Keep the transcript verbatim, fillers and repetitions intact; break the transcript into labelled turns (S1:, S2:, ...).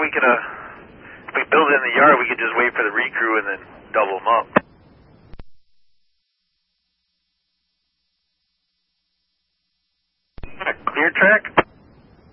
S1: we could, uh, if we build it in the yard, we could just wait for the recrew and then double them up. Clear track?